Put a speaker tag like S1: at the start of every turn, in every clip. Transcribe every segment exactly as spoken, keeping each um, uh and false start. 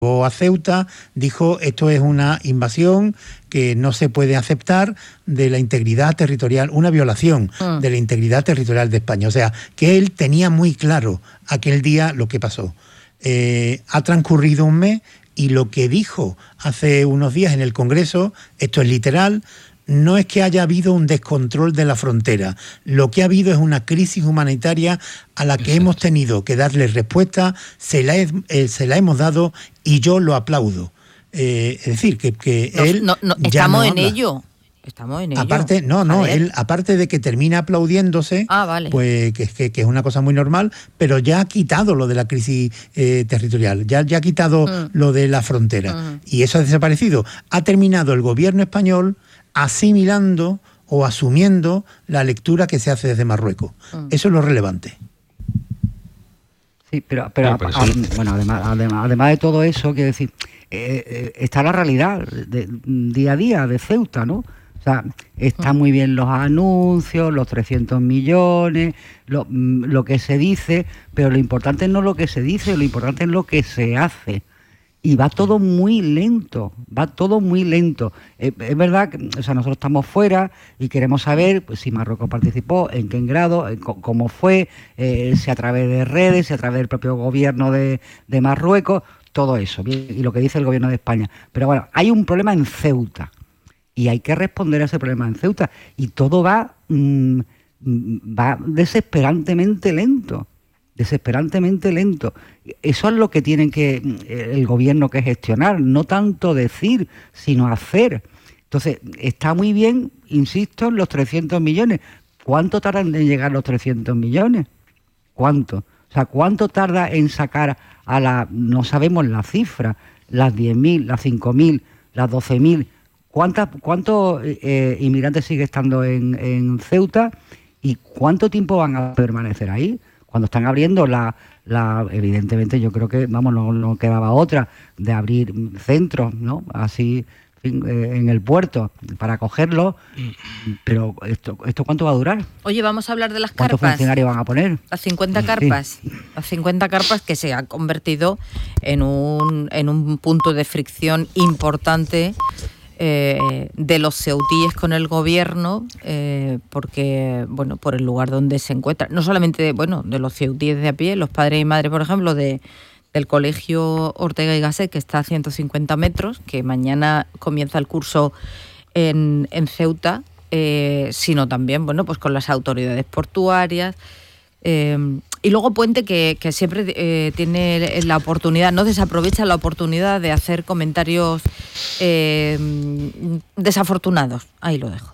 S1: a Ceuta, dijo esto es una invasión que no se puede aceptar de la integridad territorial, una violación mm. de la integridad territorial de España. O sea, que él tenía muy claro aquel día lo que pasó. Eh, ha transcurrido un mes y lo que dijo hace unos días en el Congreso, esto es literal, no es que haya habido un descontrol de la frontera, lo que ha habido es una crisis humanitaria a la que Exacto. hemos tenido que darle respuesta, se la, he, eh, se la hemos dado y yo lo aplaudo. Eh, es decir, que, que
S2: no,
S1: él
S2: no, no,
S1: ya
S2: estamos
S1: no
S2: en
S1: habla.
S2: ello. Estamos en ello.
S1: Aparte, no, no, él, aparte de que termina aplaudiéndose,
S2: ah, vale.
S1: pues que, que, que es una cosa muy normal, pero ya ha quitado lo de la crisis eh, territorial, ya, ya ha quitado mm. lo de la frontera. Mm. Y eso ha desaparecido. Ha terminado el gobierno español asimilando o asumiendo la lectura que se hace desde Marruecos. Mm. Eso es lo relevante.
S3: Sí, pero, pero sí, a, a, bueno, además, además, además de todo eso, quiero decir, eh, eh, está la realidad de, día a día de Ceuta, ¿no? O sea, están muy bien los anuncios, los trescientos millones, lo, lo que se dice, pero lo importante no es lo que se dice, lo importante es lo que se hace. Y va todo muy lento, va todo muy lento. Eh, es verdad que o sea, nosotros estamos fuera y queremos saber pues, si Marruecos participó, en qué grado, en c- cómo fue, eh, si a través de redes, si a través del propio gobierno de, de Marruecos, todo eso, bien, y lo que dice el gobierno de España. Pero bueno, hay un problema en Ceuta y hay que responder a ese problema en Ceuta. Y todo va, mmm, va desesperantemente lento. desesperantemente lento. Eso es lo que tiene que el gobierno que gestionar, no tanto decir, sino hacer. Entonces, está muy bien, insisto, en los trescientos millones. ¿Cuánto tardan en llegar los trescientos millones? ¿Cuánto? O sea, ¿cuánto tarda en sacar a la, no sabemos la cifra, las diez mil, las cinco mil, las doce mil? ¿Cuántas, ¿Cuántos eh, inmigrantes sigue estando en, en Ceuta? ¿Y cuánto tiempo van a permanecer ahí? Cuando están abriendo la, la evidentemente yo creo que, vamos, no, no quedaba otra de abrir centros, ¿no? Así en, en el puerto para acogerlos, pero esto, ¿esto cuánto va a durar?
S2: Oye, vamos a hablar de las carpas.
S3: ¿Cuántos funcionarios van a poner?
S2: Las cincuenta carpas,
S3: sí.
S2: las cincuenta carpas que se han convertido en un, en un punto de fricción importante Eh, de los ceutíes con el gobierno, eh, porque, bueno, por el lugar donde se encuentra, no solamente, bueno, de los ceutíes de a pie, los padres y madres, por ejemplo, de, del colegio Ortega y Gasset, que está a ciento cincuenta metros, que mañana comienza el curso en, en Ceuta, eh, sino también, bueno, pues con las autoridades portuarias, eh, y luego Puente, que, que siempre eh, tiene la oportunidad, no desaprovecha la oportunidad de hacer comentarios eh, desafortunados. Ahí lo dejo.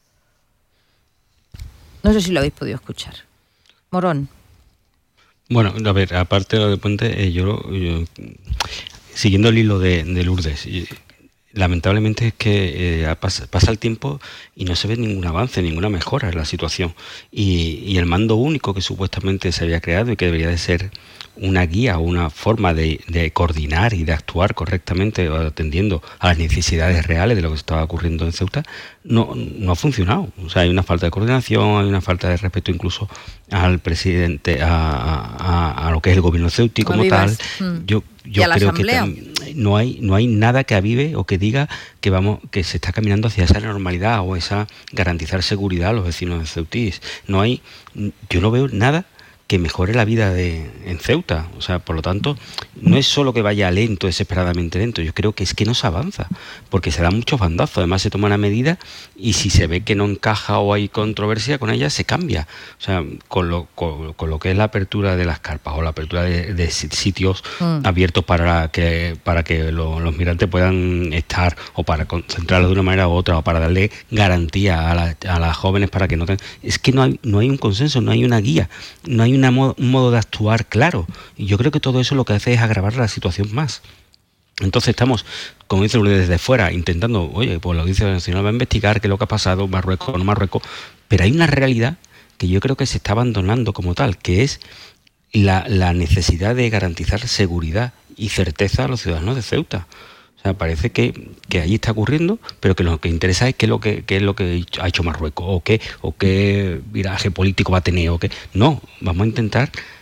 S2: No sé si lo habéis podido escuchar. Morón.
S4: Bueno, a ver, aparte de lo de Puente, eh, yo, yo siguiendo el hilo de, de Lourdes, y, lamentablemente es que eh, pasa, pasa el tiempo y no se ve ningún avance, ninguna mejora en la situación. Y, y el mando único que supuestamente se había creado y que debería de ser una guía o una forma de, de coordinar y de actuar correctamente atendiendo a las necesidades reales de lo que estaba ocurriendo en Ceuta, no, no ha funcionado. O sea, hay una falta de coordinación, hay una falta de respeto incluso al presidente, a, a, a lo que es el gobierno ceutí como tal. Mm. Yo, yo creo que tam, no hay no hay nada que avive o que diga que vamos que se está caminando hacia esa normalidad o esa garantizar seguridad a los vecinos de ceutíes. No hay, yo no veo nada que mejore la vida de en Ceuta. O sea, por lo tanto, no es solo que vaya lento, desesperadamente lento, yo creo que es que no se avanza, porque se dan muchos bandazos, además se toma una medida y si se ve que no encaja o hay controversia con ella, se cambia. O sea, con lo, con, con lo que es la apertura de las carpas o la apertura de, de sitios mm. abiertos para que para que lo, los migrantes puedan estar o para concentrarlos de una manera u otra o para darle garantía a, la, a las jóvenes para que no tengan... Es que no hay, no hay un consenso, no hay una guía, no hay Una modo, un modo de actuar claro, y yo creo que todo eso lo que hace es agravar la situación más. Entonces estamos, como dice Lourdes, desde fuera intentando, oye, pues la Audiencia Nacional va a investigar qué es lo que ha pasado, Marruecos o no Marruecos, pero hay una realidad que yo creo que se está abandonando como tal, que es la, la necesidad de garantizar seguridad y certeza a los ciudadanos de Ceuta. O sea, parece que, que allí está ocurriendo, pero que lo que interesa es qué es lo que, qué es lo que ha hecho Marruecos, o qué, o qué viraje político va a tener, o qué. No, vamos a intentar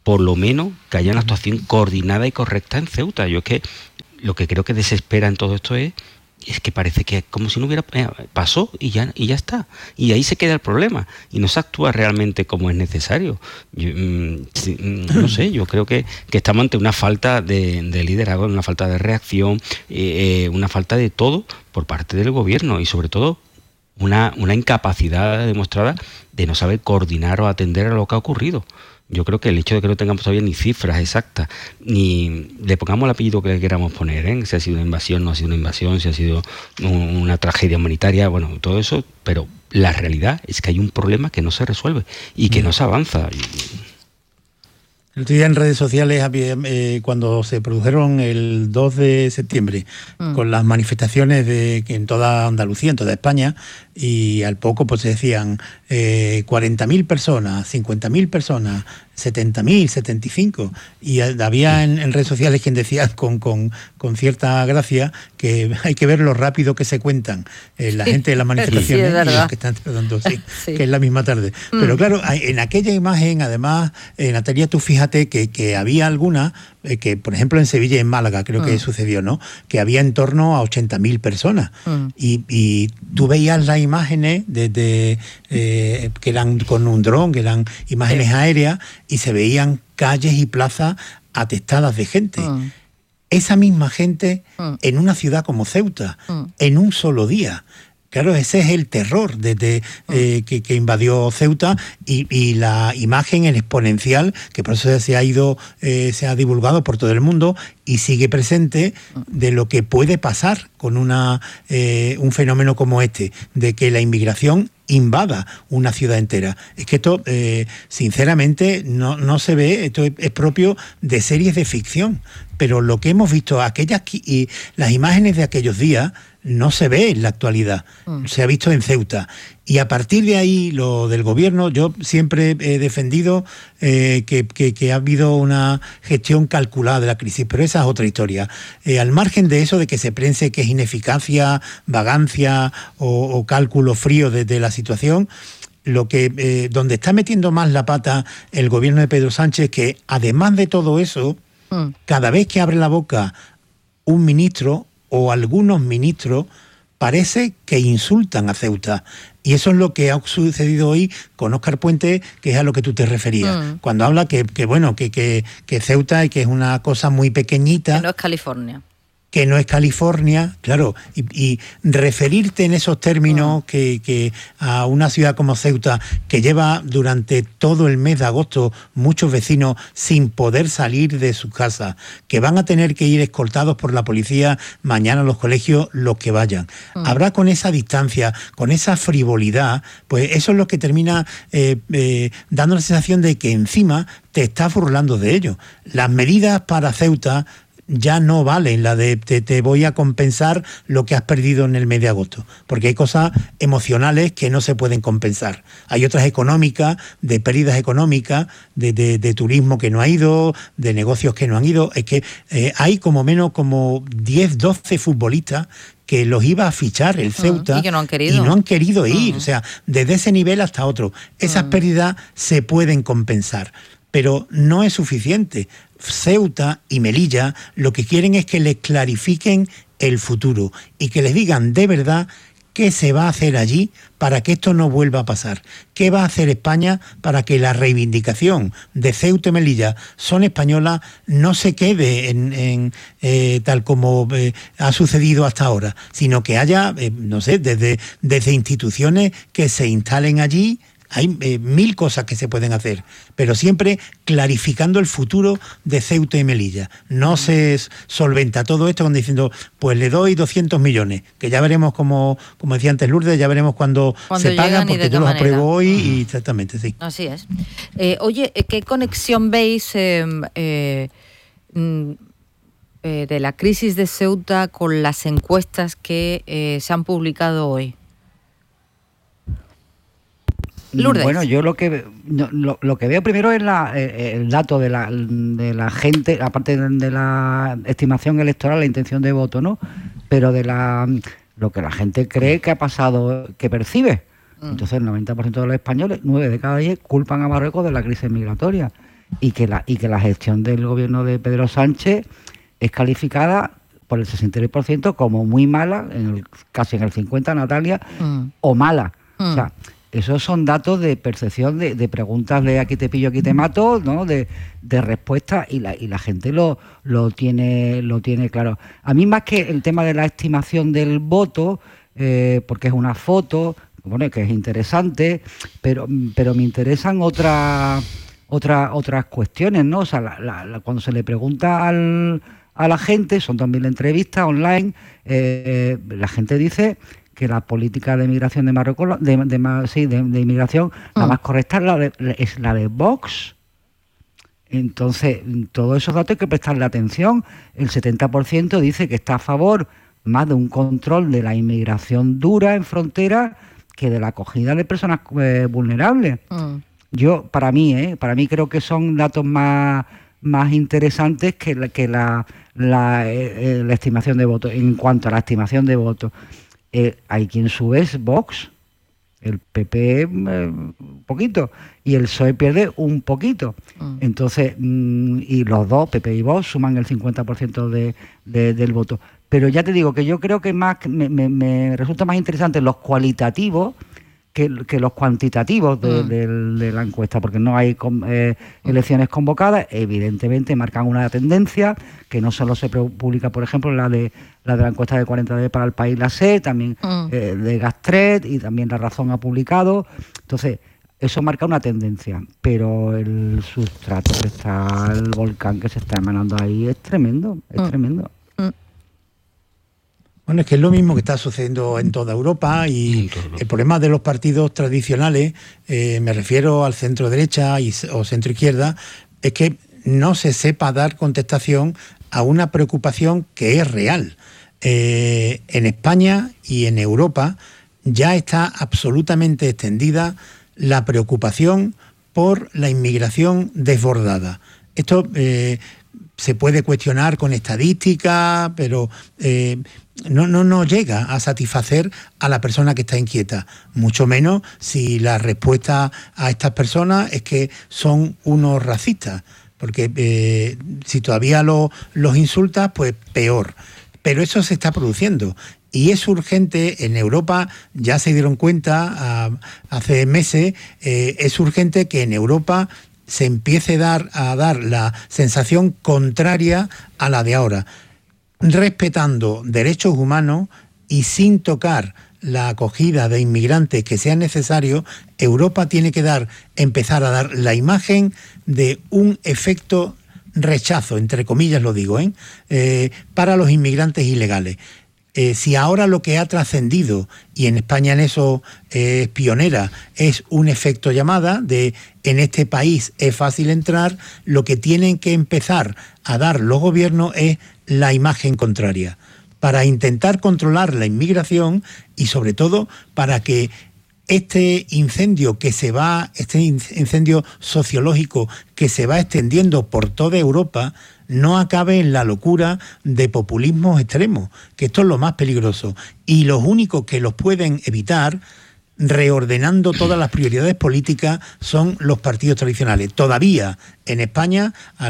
S4: por lo menos que haya una actuación coordinada y correcta en Ceuta. Yo es que lo que creo que desespera en todo esto es es que parece que es como si no hubiera eh, pasó y ya y ya está, y ahí se queda el problema y no se actúa realmente como es necesario. Yo, mm, sí, mm, no sé, yo creo que, que estamos ante una falta de, de liderazgo, una falta de reacción, eh, eh, una falta de todo por parte del gobierno y sobre todo una, una incapacidad demostrada de no saber coordinar o atender a lo que ha ocurrido. Yo creo que el hecho de que no tengamos todavía ni cifras exactas, ni le pongamos el apellido que le queramos poner, ¿eh? Si ha sido una invasión, no ha sido una invasión, si ha sido un, una tragedia humanitaria, bueno, todo eso, pero la realidad es que hay un problema que no se resuelve y que mm. no se avanza.
S1: El otro día en redes sociales, había, eh, cuando se produjeron el dos de septiembre, mm. con las manifestaciones de en toda Andalucía, en toda España, y al poco pues se decían eh, cuarenta mil personas, cincuenta mil personas, setenta mil, setenta y cinco, y había en, en redes sociales quien decía con, con, con cierta gracia que hay que ver lo rápido que se cuentan eh, la sí, gente de las manifestaciones sí, y los que están tratando, sí, sí. que es la misma tarde. Mm. Pero claro, en aquella imagen, además, eh, Natalia, tú fíjate que, que había algunas, eh, que por ejemplo en Sevilla y en Málaga creo mm. que sucedió, ¿no? Que había en torno a ochenta mil personas. Mm. Y, y tú veías las imágenes de, de, eh, que eran con un dron, que eran imágenes sí. aéreas, y se veían calles y plazas atestadas de gente. Mm. Esa misma gente mm. en una ciudad como Ceuta, mm. en un solo día. Claro, ese es el terror desde eh, que, que invadió Ceuta y, y la imagen en exponencial, que por eso se ha ido, eh, se ha divulgado por todo el mundo y sigue presente, de lo que puede pasar con una eh, un fenómeno como este, de que la inmigración invada una ciudad entera. Es que esto, eh, sinceramente, no, no se ve, esto es, es propio de series de ficción, pero lo que hemos visto, aquellas y las imágenes de aquellos días, no se ve en la actualidad, mm. se ha visto en Ceuta. Y a partir de ahí, lo del gobierno, yo siempre he defendido eh, que, que, que ha habido una gestión calculada de la crisis, pero esa es otra historia. Eh, al margen de eso, de que se piense que es ineficacia, vagancia o, o cálculo frío de, de la situación, lo que eh, donde está metiendo más la pata el gobierno de Pedro Sánchez, que además de todo eso, mm. cada vez que abre la boca un ministro o algunos ministros, parece que insultan a Ceuta. Y eso es lo que ha sucedido hoy con Óscar Puente, que es a lo que tú te referías. Mm. Cuando habla que, que bueno, que, que, que Ceuta y que es una cosa muy pequeñita.
S2: Que no es California.
S1: Que no es California, claro, y, y referirte en esos términos mm. que, que a una ciudad como Ceuta, que lleva durante todo el mes de agosto muchos vecinos sin poder salir de sus casas, que van a tener que ir escoltados por la policía mañana a los colegios, los que vayan. Mm. Habrá con esa distancia, con esa frivolidad, pues eso es lo que termina eh, eh, dando la sensación de que encima te estás burlando de ello. Las medidas para Ceuta ya no valen, la de te, te voy a compensar lo que has perdido en el mes de agosto, porque hay cosas emocionales que no se pueden compensar. Hay otras económicas, de pérdidas económicas, de, de, de turismo que no ha ido, de negocios que no han ido. Es que eh, hay como menos como diez, doce futbolistas que los iba a fichar el Ceuta
S2: uh, y, que no han querido.
S1: y no han querido ir. Uh. O sea, desde ese nivel hasta otro. Esas uh. pérdidas se pueden compensar, pero no es suficiente. Ceuta y Melilla lo que quieren es que les clarifiquen el futuro y que les digan de verdad qué se va a hacer allí para que esto no vuelva a pasar. ¿Qué va a hacer España para que la reivindicación de Ceuta y Melilla son españolas no se quede en, en eh, tal como eh, ha sucedido hasta ahora, sino que haya, eh, no sé, desde, desde instituciones que se instalen allí? Hay eh, mil cosas que se pueden hacer, pero siempre clarificando el futuro de Ceuta y Melilla. No se solventa todo esto con diciendo, pues le doy doscientos millones, que ya veremos, como, como decía antes Lourdes, ya veremos cuando, cuando se pagan, porque yo los apruebo hoy y exactamente, sí.
S2: Así es. Eh, oye, ¿qué conexión veis eh, eh, eh, de la crisis de Ceuta con las encuestas que eh, se han publicado hoy? Lourdes.
S3: Bueno, yo lo que lo, lo que veo primero es la, el dato de la, de la gente, aparte de la estimación electoral, la intención de voto, ¿no? Pero de la lo que la gente cree que ha pasado, que percibe. Entonces el noventa por ciento de los españoles, nueve de cada diez, culpan a Marruecos de la crisis migratoria. y que la y que la gestión del gobierno de Pedro Sánchez es calificada por el sesenta y tres por ciento como muy mala, en el, casi en el cincuenta por ciento, Natalia, mm. o mala. Mm. O sea, esos son datos de percepción, de, de preguntas de aquí te pillo, aquí te mato, ¿no? De, de respuestas, y la, y la gente lo, lo tiene lo tiene claro. A mí, más que el tema de la estimación del voto, eh, porque es una foto, bueno, que es interesante, pero, pero me interesan otras otras otras cuestiones, ¿no? O sea, la, la, la, cuando se le pregunta al, a la gente, son también entrevistas online, eh, la gente dice que la política de migración de Marruecos, de, de, sí, de, de inmigración, mm. la más correcta es la de, es la de Vox. Entonces, todos esos datos hay que prestarle atención. El setenta por ciento dice que está a favor más de un control de la inmigración dura en frontera que de la acogida de personas eh, vulnerables. Mm. Yo, para mí, eh, para mí creo que son datos más, más interesantes que la, que la, la, eh, la estimación de votos. En cuanto a la estimación de votos, Eh, hay quien sube es Vox, el P P eh, un poquito, y el P S O E pierde un poquito. Mm. Entonces, mm, y los dos, P P y Vox, suman el cincuenta por ciento de, de, del voto. Pero ya te digo que yo creo que más me, me, me resulta más interesante los cualitativos que, que los cuantitativos de, mm. de, de la encuesta, porque no hay eh, elecciones convocadas, evidentemente marcan una tendencia que no solo se publica, por ejemplo, la de la de la encuesta de cuarenta D para el país, la S E, también mm. eh, de Gastret, y también La Razón ha publicado. Entonces, eso marca una tendencia, pero el sustrato que está, el volcán que se está emanando ahí es tremendo, es mm. tremendo.
S1: Bueno, es que es lo mismo que está sucediendo en toda Europa, y el problema de los partidos tradicionales, eh, me refiero al centro derecha y, o centro izquierda, es que no se sepa dar contestación a una preocupación que es real. Eh, en España y en Europa ya está absolutamente extendida la preocupación por la inmigración desbordada. Esto eh, se puede cuestionar con estadística, pero eh, no, no, no llega a satisfacer a la persona que está inquieta, mucho menos si la respuesta a estas personas es que son unos racistas, porque eh, si todavía lo, los insultas, pues peor. Pero eso se está produciendo. Y es urgente, en Europa ya se dieron cuenta uh, hace meses, eh, es urgente que en Europa se empiece a dar, a dar la sensación contraria a la de ahora, respetando derechos humanos y sin tocar la acogida de inmigrantes que sea necesario. Europa tiene que dar, empezar a dar la imagen de un efecto rechazo, entre comillas lo digo, ¿eh? Eh, para los inmigrantes ilegales. Eh, si ahora lo que ha trascendido, y en España en eso eh, es pionera, es un efecto llamada de en este país es fácil entrar, lo que tienen que empezar a dar los gobiernos es la imagen contraria, para intentar controlar la inmigración y sobre todo para que este incendio que se va, este incendio sociológico que se va extendiendo por toda Europa, no acabe en la locura de populismos extremos, que esto es lo más peligroso. Y los únicos que los pueden evitar, reordenando todas las prioridades políticas, son los partidos tradicionales. Todavía en España,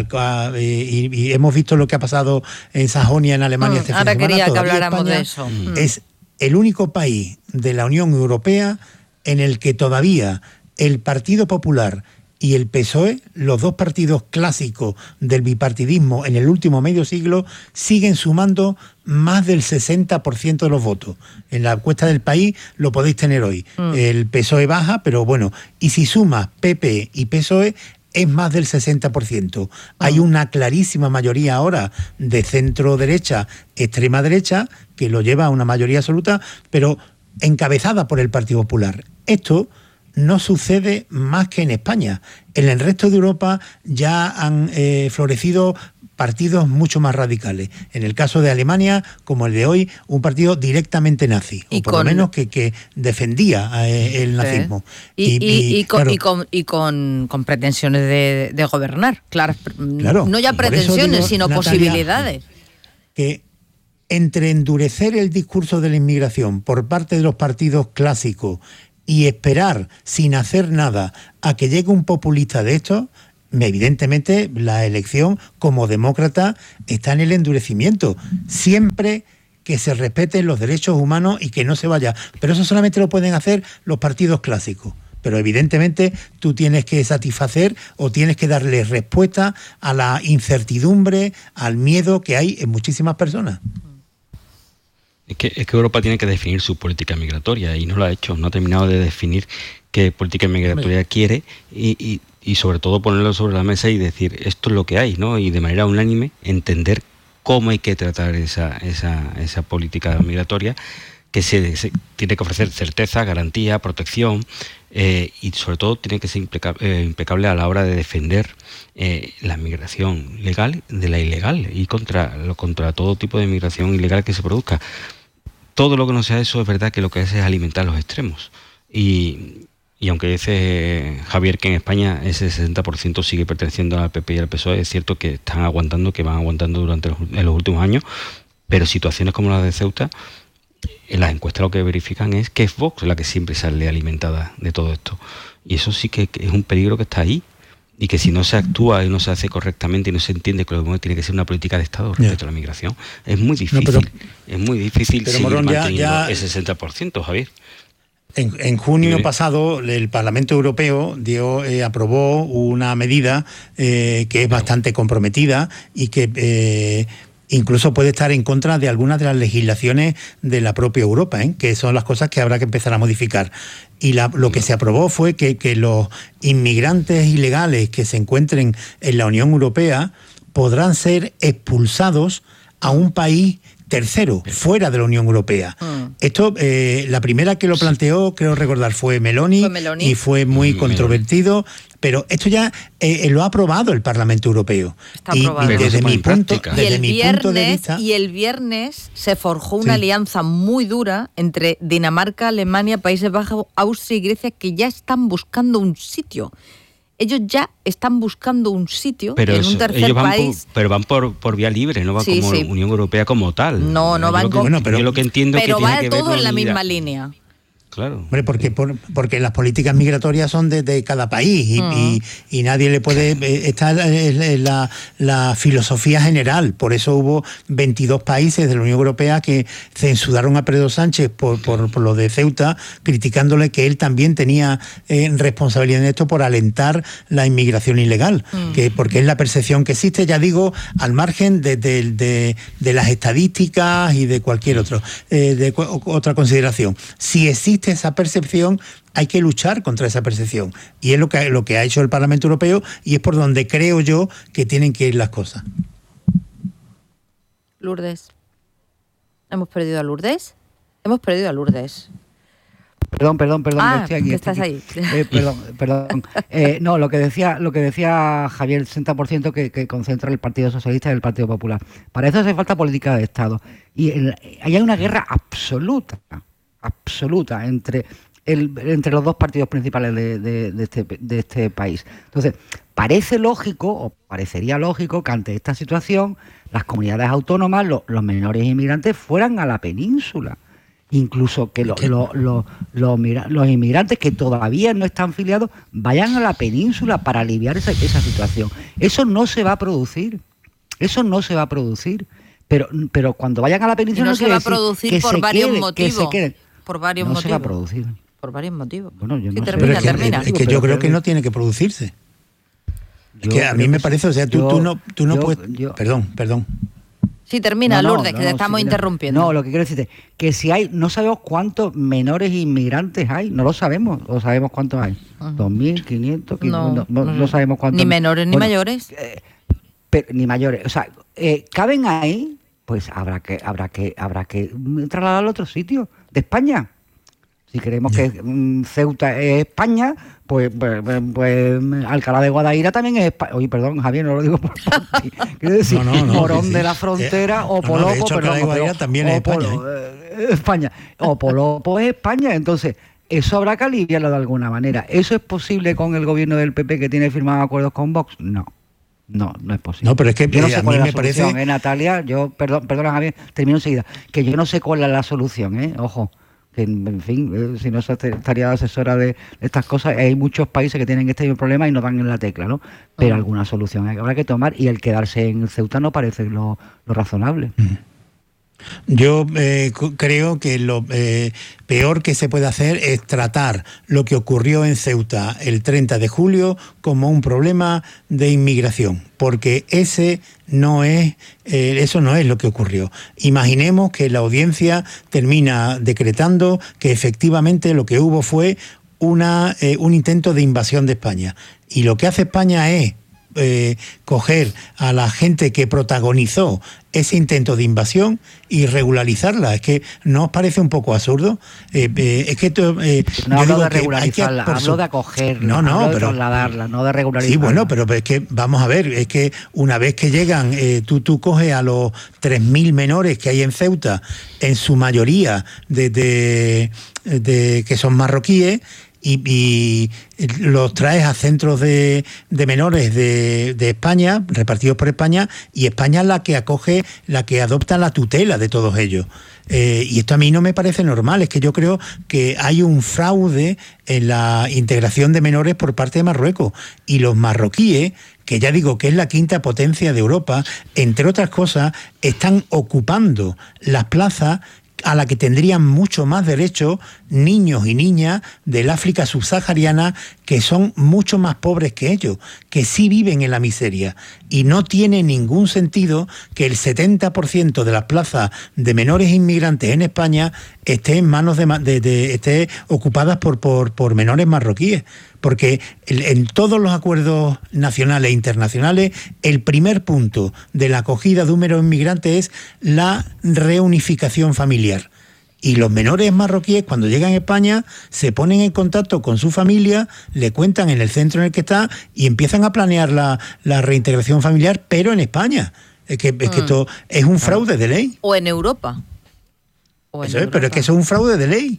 S1: y, y hemos visto lo que ha pasado en Sajonia, en Alemania, mm, este
S2: ahora
S1: fin de semana,
S2: quería que habláramos
S1: España
S2: de eso.
S1: Es el único país de la Unión Europea en el que todavía el Partido Popular y el P S O E, los dos partidos clásicos del bipartidismo en el último medio siglo, siguen sumando más del sesenta por ciento de los votos. En la encuesta del país lo podéis tener hoy. Mm. El P S O E baja, pero bueno, y si sumas P P y P S O E, es más del sesenta por ciento. Mm. Hay una clarísima mayoría ahora de centro-derecha, extrema-derecha, que lo lleva a una mayoría absoluta, pero encabezada por el Partido Popular. Esto no sucede más que en España. En el resto de Europa ya han eh, florecido partidos mucho más radicales. En el caso de Alemania, como el de hoy, un partido directamente nazi, o por con, lo menos que, que defendía eh, el nazismo.
S2: Sí. Y, y, y, y, con, claro, y, con, y con, con pretensiones de, de gobernar, claro, claro. No ya pretensiones, digo, sino Natalia, posibilidades.
S1: Que entre endurecer el discurso de la inmigración por parte de los partidos clásicos y esperar sin hacer nada a que llegue un populista de estos, evidentemente la elección como demócrata está en el endurecimiento. Siempre que se respeten los derechos humanos y que no se vaya. Pero eso solamente lo pueden hacer los partidos clásicos. Pero evidentemente tú tienes que satisfacer o tienes que darle respuesta a la incertidumbre, al miedo que hay en muchísimas personas.
S4: Es que, es que Europa tiene que definir su política migratoria y no lo ha hecho, no ha terminado de definir qué política migratoria quiere y, y, y sobre todo ponerlo sobre la mesa y decir esto es lo que hay, ¿no? Y de manera unánime entender cómo hay que tratar esa, esa, esa política migratoria que se, se tiene que ofrecer certeza, garantía, protección eh, y sobre todo tiene que ser impecable, eh, impecable a la hora de defender eh, la migración legal de la ilegal y contra, contra todo tipo de migración ilegal que se produzca. Todo lo que no sea eso es verdad que lo que hace es alimentar los extremos y, y aunque dice Javier que en España ese sesenta por ciento sigue perteneciendo al P P y al P S O E, es cierto que están aguantando, que van aguantando durante los, en los últimos años, pero situaciones como la de Ceuta, en las encuestas lo que verifican es que es Vox la que siempre sale alimentada de todo esto. Y eso sí que es un peligro que está ahí. Y que si no se actúa y no se hace correctamente y no se entiende que lo que tiene que ser una política de Estado respecto yeah. a la migración, es muy difícil. No, pero, es muy difícil seguir Morón, manteniendo ya, ya, el sesenta por ciento, Javier.
S1: En, en junio pasado el Parlamento Europeo dio, eh, aprobó una medida eh, que es claro. bastante comprometida y que... Eh, incluso puede estar en contra de algunas de las legislaciones de la propia Europa, ¿eh? que son las cosas que habrá que empezar a modificar. Y la, lo que se aprobó fue que, que los inmigrantes ilegales que se encuentren en la Unión Europea podrán ser expulsados a un país tercero, fuera de la Unión Europea. Mm. Esto, eh, la primera que lo planteó, creo recordar, fue Meloni, fue Meloni. y fue muy mm, controvertido, pero esto ya eh, lo ha aprobado el Parlamento Europeo.
S2: Está
S1: y,
S2: aprobado.
S1: y desde, mi punto, desde
S2: y el
S1: mi
S2: viernes,
S1: punto de vista...
S2: Y el viernes se forjó una
S1: sí.
S2: alianza muy dura entre Dinamarca, Alemania, Países Bajos, Austria y Grecia, que ya están buscando un sitio. Ellos ya están buscando un sitio
S4: pero
S2: en
S4: eso,
S2: un tercer
S4: ellos van
S2: país.
S4: Por, pero van por, por vía libre, no va
S2: sí,
S4: como
S2: sí.
S4: Unión Europea como tal.
S2: No, no van
S4: con...
S1: Bueno, pero,
S4: yo lo que entiendo
S2: pero
S4: que
S2: va
S4: tiene que
S2: todo
S4: ver
S2: en la
S4: unidad.
S2: misma línea.
S4: Claro.
S1: Hombre, porque, por, porque las políticas migratorias son de, de cada país y, uh-huh. y, y nadie le puede... Esta es la, la filosofía general. Por eso hubo veintidós países de la Unión Europea que censuraron a Pedro Sánchez por, por, por lo de Ceuta, criticándole que él también tenía eh, responsabilidad en esto por alentar la inmigración ilegal. Uh-huh. que porque es la percepción que existe, ya digo, al margen de, de, de, de las estadísticas y de cualquier otro, eh, de cu- otra consideración. Si existe esa percepción, hay que luchar contra esa percepción. Y es lo que, lo que ha hecho el Parlamento Europeo y es por donde creo yo que tienen que ir las cosas.
S2: Lourdes. ¿Hemos perdido a Lourdes? Hemos perdido a Lourdes.
S3: Perdón, perdón, perdón.
S2: Ah,
S3: estoy aquí,
S2: que
S3: estoy
S2: estás
S3: aquí.
S2: ahí.
S3: Eh, perdón, perdón. Eh, no, lo que decía, lo que decía Javier, el sesenta por ciento que, que concentra el Partido Socialista y el Partido Popular. Para eso hace falta política de Estado. Y el, hay una guerra absoluta. absoluta entre el, entre los dos partidos principales de, de, de, este, de este país. Entonces, parece lógico, o parecería lógico, que ante esta situación las comunidades autónomas, lo, los menores inmigrantes, fueran a la península. Incluso que lo, lo, lo, lo, los inmigrantes que todavía no están filiados vayan a la península para aliviar esa, esa situación. Eso no se va a producir. Eso no se va a producir. Pero, pero cuando vayan a la península...
S2: Y no,
S3: no
S2: se va a producir por varios
S3: queden,
S2: motivos.
S3: Que
S2: por varios
S3: no
S2: motivos.
S3: se va a producir.
S2: Por varios motivos.
S3: Bueno, yo
S2: sí,
S3: no
S2: termina,
S1: sé. Pero
S2: termina.
S1: Es que, es que yo creo que no tiene que producirse. Yo que a mí me parece, o sea, tú,
S3: yo,
S1: tú no, tú no
S3: yo,
S1: puedes...
S3: Yo,
S1: perdón, perdón.
S2: Sí, termina, no, no, Lourdes,
S3: no,
S2: que
S3: no,
S2: te estamos
S3: sí,
S2: interrumpiendo.
S3: No, lo que quiero decirte, que si hay, no sabemos cuántos menores inmigrantes hay, no lo sabemos, o sabemos cuántos hay. Uh-huh. dos mil quinientos, no, no, no, no sabemos cuántos.
S2: Ni menores ni bueno, mayores.
S3: Eh, pero, ni mayores, o sea, eh, caben ahí, pues habrá que, habrá que, habrá que trasladarlo a otro sitio de España. Si queremos que um, Ceuta es España, pues, pues, pues Alcalá de Guadaira también es España. Oye, perdón, Javier, no lo digo por ti. Quiero decir, no, no, no, Morón sí, sí. de la Frontera eh, o Polopo, no, no, de hecho,
S1: perdón, Alcalá de Guadaira también es España.
S3: Polo, eh, España. O Polopo es España. Entonces, eso habrá que aliviarlo de alguna manera. ¿Eso es posible con el gobierno del P P que tiene firmados acuerdos con Vox? No. No, no es posible.
S1: No, pero es que
S3: yo no sé
S1: a
S3: cuál
S1: mí
S3: es la
S1: me
S3: solución,
S1: parece...
S3: ¿eh, Natalia? Yo, perdón, perdona, Javier, termino enseguida. Que yo no sé cuál es la solución, ¿eh? Ojo. que en fin, eh, si no se estaría asesora de estas cosas. Hay muchos países que tienen este mismo problema y no dan en la tecla, ¿no? Pero uh-huh. alguna solución habrá que tomar, y el quedarse en Ceuta no parece lo, lo razonable.
S1: Uh-huh. Yo eh, creo que lo eh, peor que se puede hacer es tratar lo que ocurrió en Ceuta el treinta de julio como un problema de inmigración, porque ese no es, eh, eso no es lo que ocurrió. Imaginemos que la audiencia termina decretando que efectivamente lo que hubo fue una, eh, un intento de invasión de España, y lo que hace España es Eh, coger a la gente que protagonizó ese intento de invasión y regularizarla. Es que ¿no os parece un poco absurdo? Eh, eh, es que eh,
S3: no hablo de regularizarla, hablo su... de acogerla,
S1: no, no,
S3: hablo de
S1: pero,
S3: trasladarla, no de regularizarla.
S1: Sí, bueno, pero es que vamos a ver, es que una vez que llegan, eh, tú, tú coges a los tres mil menores que hay en Ceuta, en su mayoría de, de, de que son marroquíes, Y, y los traes a centros de, de menores de, de España, repartidos por España, y España es la que acoge, la que adopta la tutela de todos ellos. Eh, y esto a mí no me parece normal, es que yo creo que hay un fraude en la integración de menores por parte de Marruecos. Y los marroquíes, que ya digo que es la quinta potencia de Europa, entre otras cosas, están ocupando las plazas a la que tendrían mucho más derecho niños y niñas del África subsahariana, que son mucho más pobres que ellos, que sí viven en la miseria. Y no tiene ningún sentido que el setenta por ciento de las plazas de menores inmigrantes en España esté en manos de, de, de esté ocupadas por, por, por menores marroquíes. Porque en todos los acuerdos nacionales e internacionales, el primer punto de la acogida de un menor inmigrante es la reunificación familiar. Y los menores marroquíes, cuando llegan a España, se ponen en contacto con su familia, le cuentan en el centro en el que está y empiezan a planear la, la reintegración familiar, pero en España. Es que, es que mm. esto es un fraude de ley.
S2: O en Europa. O en
S1: eso es,
S2: Europa.
S1: Pero es que eso es un fraude de ley.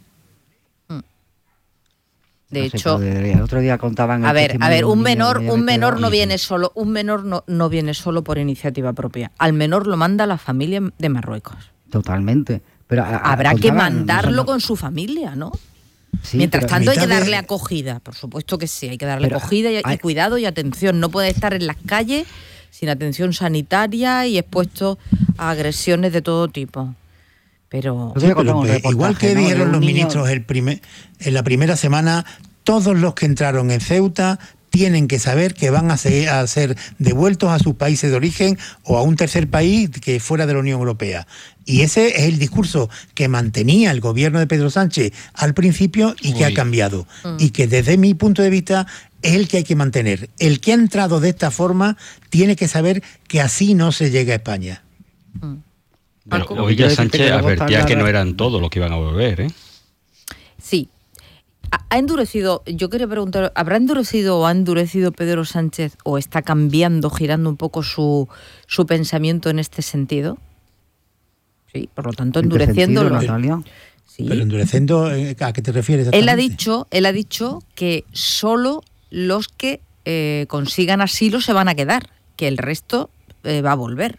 S2: De
S3: no
S2: hecho,
S3: sé, el otro día contaban
S2: a ver, a ver, un menor, un menor no
S3: y...
S2: viene solo, un menor no, no viene solo por iniciativa propia. Al menor lo manda la familia de Marruecos.
S3: Totalmente. Pero a, a,
S2: habrá
S3: contaban,
S2: que mandarlo
S3: no,
S2: con su familia, ¿no?
S3: Sí,
S2: Mientras tanto hay que darle
S1: de...
S2: acogida, por supuesto que sí, hay que darle
S3: pero
S2: acogida y,
S3: hay...
S2: y cuidado y atención. No puede estar en las calles sin atención sanitaria y expuesto a agresiones de todo tipo. Pero,
S1: sí, pero pues, igual que ¿no? dijeron los niño... ministros el primer, en la primera semana, todos los que entraron en Ceuta tienen que saber que van a ser, a ser devueltos a sus países de origen o a un tercer país que fuera de la Unión Europea. Y ese es el discurso que mantenía el gobierno de Pedro Sánchez al principio y Uy. que ha cambiado. Mm. Y que desde mi punto de vista es el que hay que mantener. El que ha entrado de esta forma tiene que saber que así no se llega a España.
S4: Mm. Bueno, hoy ya Sánchez advertía que no eran todos los que iban a volver, ¿eh?
S2: Sí. ¿Ha endurecido, yo quería preguntar, ¿habrá endurecido o ha endurecido Pedro Sánchez o está cambiando, girando un poco su, su pensamiento en este sentido? Sí, por lo tanto, endureciendo...
S3: ¿En qué sentido, Natalia?
S2: Sí.
S1: Pero endureciendo, ¿a qué te refieres?
S2: Él ha dicho, él ha dicho que solo los que eh, consigan asilo se van a quedar, que el resto eh, va a volver.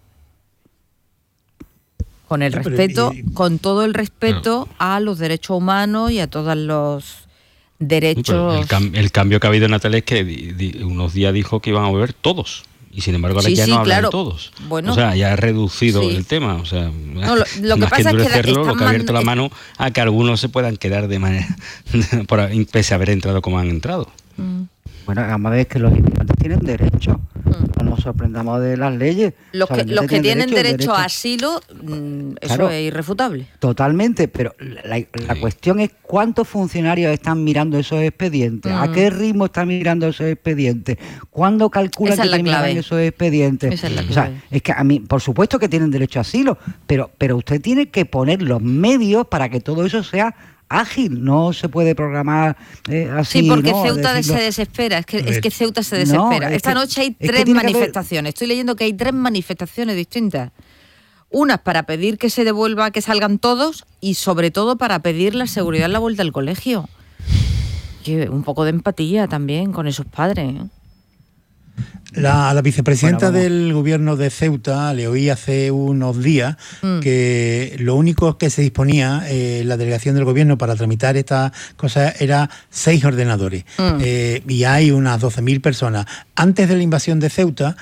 S2: Con el sí, respeto, pero, y, con todo el respeto no. a los derechos humanos y a todos los derechos...
S4: El, cam- el cambio que ha habido, Natalia, es que di- di- unos días dijo que iban a volver todos. Y sin embargo ahora
S2: sí,
S4: ya
S2: sí,
S4: no hablan
S2: claro.
S4: de todos.
S2: Bueno,
S4: o sea, ya ha reducido
S2: sí.
S4: el tema. O sea,
S2: no, lo, lo
S4: más
S2: que pasa
S4: que
S2: es que
S4: endurecerlo,
S2: da,
S4: lo que ha abierto
S2: man-
S4: la mano a que algunos se puedan quedar de manera por, pese a haber entrado como han entrado.
S2: Mm.
S3: Bueno, vamos a ver que los inmigrantes tienen derecho. Mm. No nos sorprendamos de las leyes.
S2: Los que, los que tienen derecho, derecho a asilo, eso claro, es irrefutable.
S3: Totalmente, pero la, la sí. cuestión es cuántos funcionarios están mirando esos expedientes, mm. a qué ritmo están mirando esos expedientes, cuándo calculan que terminarán esos expedientes.
S2: Esa es la
S3: o sea, es que a mí, por supuesto que tienen derecho a asilo, pero, pero usted tiene que poner los medios para que todo eso sea ágil, no se puede programar eh, así.
S2: Sí, porque
S3: ¿no?
S2: Ceuta
S3: Decirlo.
S2: se desespera, es que, es que Ceuta se desespera.
S3: No,
S2: Esta
S3: que,
S2: noche hay tres manifestaciones, haber... estoy leyendo que hay tres manifestaciones distintas. Unas para pedir que se devuelva, que salgan todos, y sobre todo para pedir la seguridad en la vuelta al colegio. Que un poco de empatía también con esos padres, ¿eh?
S1: La, la vicepresidenta
S3: bueno,
S1: del gobierno de Ceuta le oí hace unos días mm. que lo único que se disponía eh, la delegación del gobierno para tramitar estas cosas era seis ordenadores mm. eh, y hay unas doce mil personas. Antes de la invasión de Ceuta,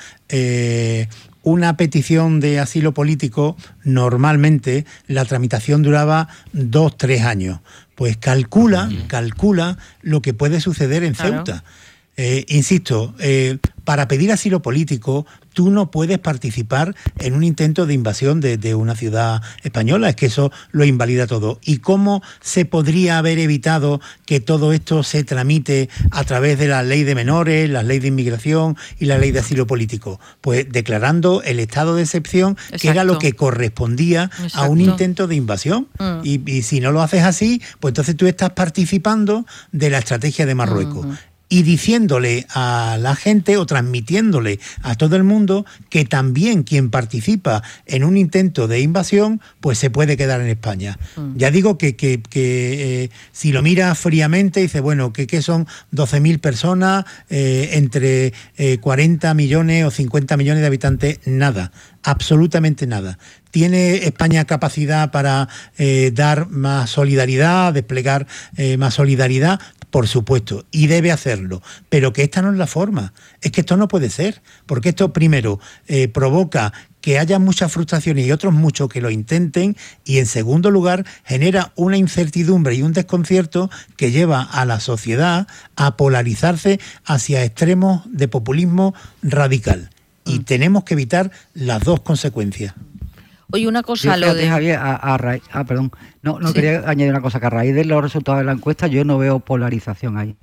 S1: eh, una petición de asilo político, normalmente la tramitación duraba dos, tres años. Pues calcula, mm. calcula lo que puede suceder en Ceuta. Claro. Eh, insisto, eh, para pedir asilo político tú no puedes participar en un intento de invasión de, de una ciudad española, es que eso lo invalida todo. ¿Y cómo se podría haber evitado que todo esto se tramite a través de la ley de menores, la ley de inmigración y la ley de asilo político? Pues declarando el estado de excepción, Exacto. que era lo que correspondía Exacto. a un intento de invasión. Mm. Y, y si no lo haces así, pues entonces tú estás participando de la estrategia de Marruecos. Mm. Y diciéndole a la gente o transmitiéndole a todo el mundo que también quien participa en un intento de invasión pues se puede quedar en España. Mm. Ya digo que, que, que eh, si lo miras fríamente dice, bueno, que, que son doce mil personas eh, entre eh, cuarenta millones o cincuenta millones de habitantes, nada, absolutamente nada. ¿Tiene España capacidad para eh, dar más solidaridad, desplegar eh, más solidaridad? Por supuesto, y debe hacerlo, pero que esta no es la forma. Es que esto no puede ser, porque esto primero eh, provoca que haya muchas frustraciones y otros muchos que lo intenten, y en segundo lugar genera una incertidumbre y un desconcierto que lleva a la sociedad a polarizarse hacia extremos de populismo radical. Y mm. tenemos que evitar las dos consecuencias.
S2: Oye, una cosa, lo de...
S3: Javier, a, a raíz, ah, perdón, no, no sí. quería añadir una cosa, que a raíz de los resultados de la encuesta yo no veo polarización ahí.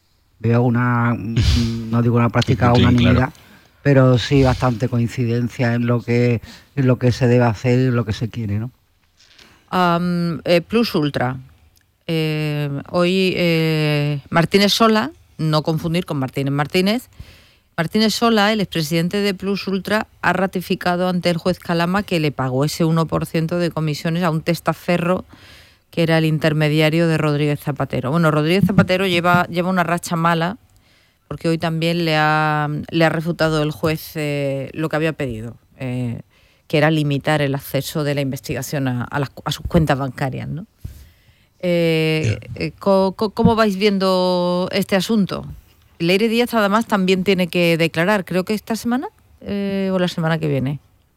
S3: Veo una, no digo una práctica sí, unanimidad, claro. pero sí bastante coincidencia en lo que en lo que se debe hacer y lo que se quiere, ¿no?
S2: Um, eh, Plus Ultra. Eh, hoy eh, Martínez Sola, no confundir con Martínez Martínez, Martínez Sola, el expresidente de Plus Ultra, ha ratificado ante el juez Calama que le pagó ese uno por ciento de comisiones a un testaferro que era el intermediario de Rodríguez Zapatero. Bueno, Rodríguez Zapatero lleva, lleva una racha mala porque hoy también le ha, le ha refutado el juez eh, lo que había pedido, eh, que era limitar el acceso de la investigación a, a, las, a sus cuentas bancarias, ¿no? Eh, eh, ¿cómo, ¿Cómo vais viendo este asunto? Leire Díaz además también tiene que declarar, creo que esta semana eh, o la semana que viene.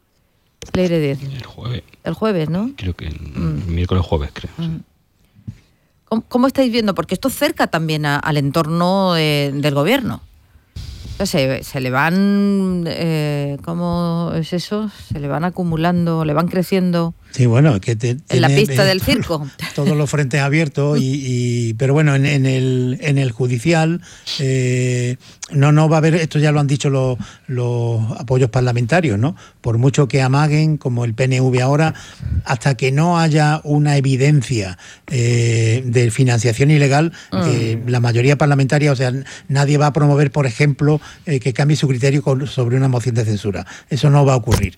S2: Leire Díaz.
S4: El jueves.
S2: El jueves, ¿no?
S4: Creo que mm. miércoles jueves, creo. Mm. Sí.
S2: ¿Cómo, ¿Cómo estáis viendo? Porque esto cerca también a, al entorno de, del gobierno. Se, se le van, eh, ¿cómo es eso? Se le van acumulando, le van creciendo.
S1: Sí, bueno, que te,
S2: en
S1: tiene,
S2: la pista
S1: eh,
S2: del circo.
S1: Todos los frentes abiertos, y, y pero bueno, en, en el en el judicial eh, no no va a haber, esto ya lo han dicho los, los apoyos parlamentarios, ¿no? Por mucho que amaguen, como el P N V ahora, hasta que no haya una evidencia eh, de financiación ilegal, mm. eh, la mayoría parlamentaria, o sea, nadie va a promover, por ejemplo, eh, que cambie su criterio con, sobre una moción de censura. Eso no va a ocurrir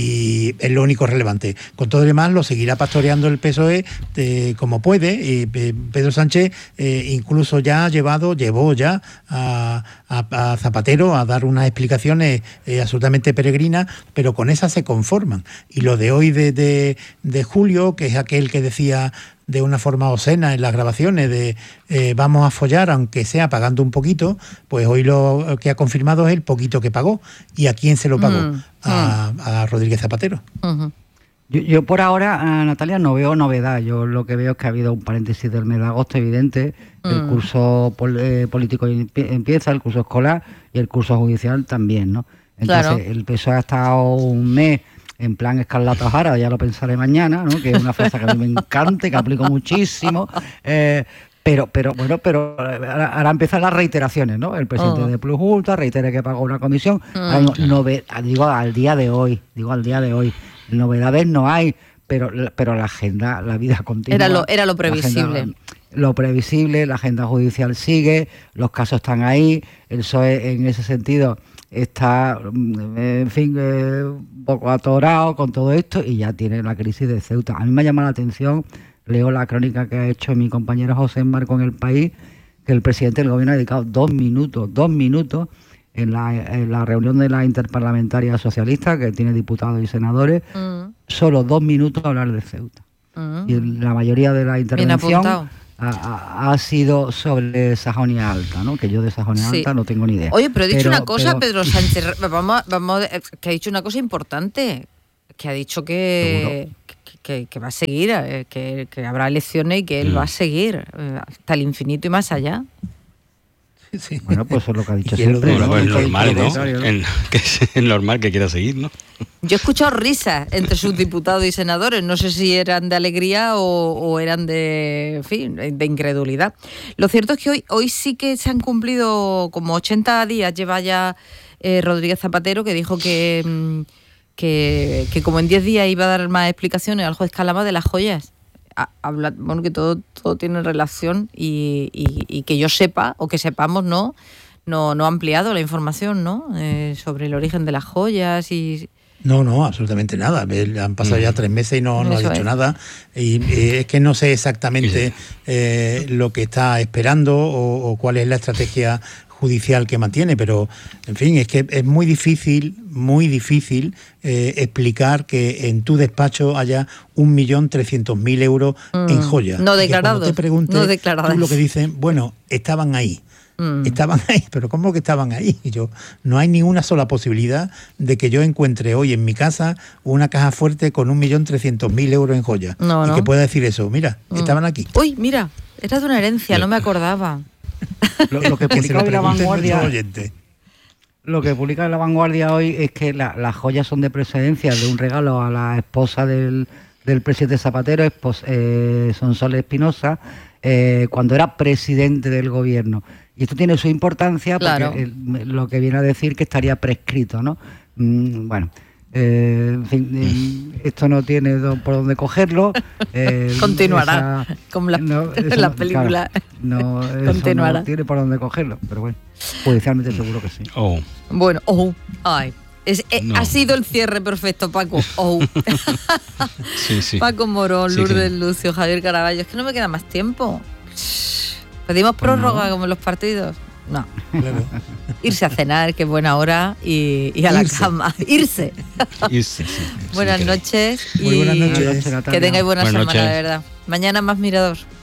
S1: y es lo único relevante. Con todo lo demás lo seguirá pastoreando el P S O E eh, como puede, y eh, Pedro Sánchez eh, incluso ya ha llevado, llevó ya a, a, a Zapatero a dar unas explicaciones eh, absolutamente peregrinas, pero con esas se conforman. Y lo de hoy de, de, de Julio, que es aquel que decía de una forma obscena en las grabaciones de eh, vamos a follar aunque sea pagando un poquito, pues hoy lo que ha confirmado es el poquito que pagó. ¿Y a quién se lo pagó? Mm, a, mm. a Rodríguez Zapatero.
S2: Uh-huh.
S3: Yo, yo por ahora, Natalia, no veo novedad. Yo lo que veo es que ha habido un paréntesis del mes de agosto evidente. Mm. El curso pol, eh, político empieza, el curso escolar y el curso judicial también, ¿no? Entonces, claro. El P S O E ha estado un mes en plan Escarlata O'Hara, ya lo pensaré mañana, ¿no? Que es una frase que a mí me encanta y que aplico muchísimo. Eh, pero, pero, bueno, pero ahora, ahora empiezan las reiteraciones, ¿no? El presidente oh. de Plus Ultra reitera que pagó una comisión. Mm. No, no ve, digo, al día de hoy, digo, al día de hoy. Novedades no hay, pero, pero la agenda, la vida continua.
S2: Era lo, era lo previsible.
S3: Agenda, lo previsible, la agenda judicial sigue, los casos están ahí, el P S O E en ese sentido está, en fin, eh, un poco atorado con todo esto y ya tiene la crisis de Ceuta. A mí me llama la atención, leo la crónica que ha hecho mi compañero José Marco en El País, que el presidente del gobierno ha dedicado dos minutos, dos minutos en la, en la reunión de la Interparlamentaria Socialista, que tiene diputados y senadores, mm. solo dos minutos a hablar de Ceuta. Mm. Y la mayoría de la intervención ha, ha, ha sido sobre Sajonia Alta, ¿no? Que yo de Sajonia sí. Alta no tengo ni idea.
S2: Oye, pero ha dicho pero, una cosa, pero... Pedro Sánchez, vamos, vamos, que ha dicho una cosa importante, que ha dicho que, que, que, que va a seguir, que, que habrá elecciones y que él mm. va a seguir hasta el infinito y más allá.
S3: Sí. Bueno, pues eso es lo que ha dicho siempre.
S4: Bueno, pues es normal, ¿no? ¿no? En, que es normal que quiera seguir, ¿no?
S2: Yo he escuchado risas entre sus diputados y senadores. No sé si eran de alegría o, o eran de, en fin, de incredulidad. Lo cierto es que hoy, hoy sí que se han cumplido como ochenta días. Lleva ya eh, Rodríguez Zapatero, que dijo que, que, que como en diez días iba a dar más explicaciones al juez Calama de las joyas. Habla, bueno, que todo, todo tiene relación y, y, y que yo sepa, o que sepamos, ¿no? No, no ha ampliado la información, ¿no? Eh, sobre el origen de las joyas y...
S1: No, no, absolutamente nada. Han pasado ya tres meses y no, no ha dicho es. nada. Y eh, es que no sé exactamente eh, lo que está esperando o, o cuál es la estrategia judicial que mantiene, pero en fin, es que es muy difícil, muy difícil eh, explicar que en tu despacho haya un millón trescientos mil euros mm, en joyas.
S2: No declarados.
S1: Cuando te preguntes,
S2: no declaradas.
S1: Tú lo que dicen, bueno, estaban ahí. Mm. Estaban ahí, pero ¿cómo que estaban ahí? Y yo, no hay ni una sola posibilidad de que yo encuentre hoy en mi casa una caja fuerte con un millón trescientos mil euros en joyas.
S2: No,
S1: y
S2: no.
S1: que pueda decir eso, mira, mm. estaban aquí.
S2: Uy, mira, era de una herencia, no me acordaba.
S3: Lo, lo que publica hoy La Vanguardia, lo que publica en La Vanguardia hoy es que la, las joyas son de procedencia de un regalo a la esposa del, del presidente Zapatero, espos, eh, Sonsoles Espinosa, eh, cuando era presidente del gobierno. Y esto tiene su importancia porque claro. el, lo que viene a decir que estaría prescrito, ¿no? Mm, bueno. Eh, en fin, eh, esto no tiene do, por dónde cogerlo. Eh,
S2: Continuará, esa, como la, no, la no, película.
S3: Claro, no, eso
S2: Continuará.
S3: No tiene por dónde cogerlo, pero bueno, judicialmente seguro que sí.
S4: Oh.
S2: Bueno, oh, ay. Es, eh, no. Ha sido el cierre perfecto, Paco. Oh.
S4: sí, sí.
S2: Paco Morón, sí, Lourdes que... Lucio, Javier Caraballo. Es que no me queda más tiempo. ¿Pedimos prórroga pues no. como en los partidos? No. Claro. Irse a cenar, que es buena hora, y, y a Irse. la cama. Irse.
S4: Irse, sí.
S2: Buenas
S4: sí,
S2: noches.
S1: Muy
S2: y
S1: buenas noches.
S2: Que tengáis buena
S4: buenas
S2: semana,
S4: noches.
S2: de verdad. Mañana más Mirador.